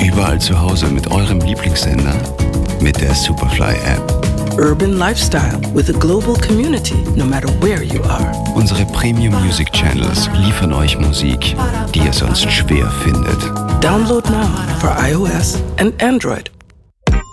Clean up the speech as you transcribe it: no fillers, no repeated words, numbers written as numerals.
überall zu Hause mit eurem Lieblingssender mit der Superfly App. Urban lifestyle with a global community, no matter where you are. Unsere Premium Music Channels liefern euch Musik, die ihr sonst schwer findet. Download now for iOS and Android.